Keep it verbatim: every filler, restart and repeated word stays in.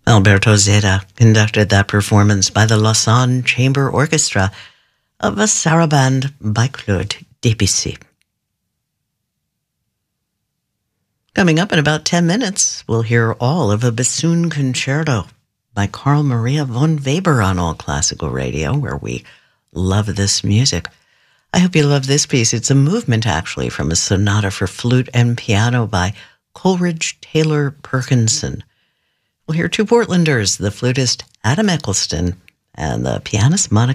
Alberto Zeta conducted that performance by the Lausanne Chamber Orchestra of a sarabande by Claude Debussy. Coming up in about ten minutes, we'll hear all of a bassoon concerto by Carl Maria von Weber on All Classical Radio, where we love this music. I hope you love this piece. It's a movement, actually, from a sonata for flute and piano by Coleridge Taylor Perkinson. We'll hear two Portlanders, the flutist Adam Eccleston and the pianist Monica